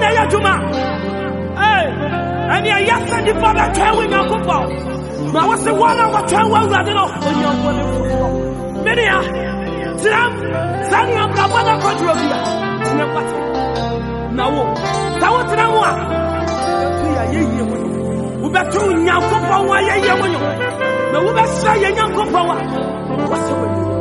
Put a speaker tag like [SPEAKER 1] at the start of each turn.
[SPEAKER 1] na ya juma ani ya sa di fa ba twa we Nyankopɔn na wo se wona wo twa wo awurade no onyampo ne fo media tram sani am ka bana kontro bia tinya kwate na wo sa wo tram wo a tu ya yeye wo wo betu Nyankopɔn wa yeye wo na wo be sra ye Nyankopɔn wa wo se wo